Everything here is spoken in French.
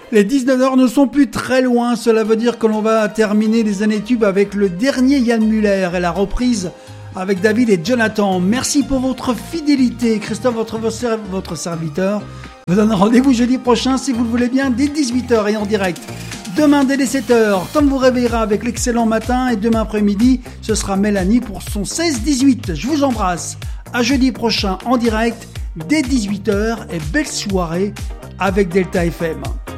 Les 19h ne sont plus très loin, cela veut dire que l'on va terminer les années tubes avec le dernier Yann Muller et la reprise avec David et Jonathan. Merci pour votre fidélité. Christophe, votre serviteur, vous donne rendez-vous jeudi prochain, si vous le voulez bien, dès 18h et en direct. Demain dès les 7h, Tom vous réveillera avec l'excellent matin et demain après-midi, ce sera Mélanie pour son 16-18. Je vous embrasse. À jeudi prochain en direct dès 18h et belle soirée avec Delta FM.